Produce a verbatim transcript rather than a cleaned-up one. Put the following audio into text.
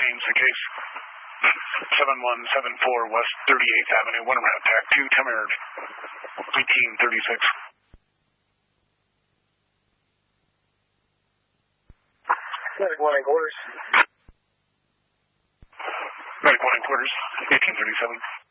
James, the case. seven one seven four West thirty-eighth Avenue, one around attack two, Temerd, eighteen thirty-six. Medic one in quarters. Medic one in quarters, eighteen thirty-seven.